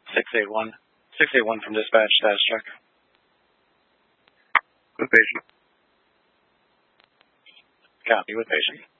681. 681 from dispatch, status check. With patient. Copy, with patient.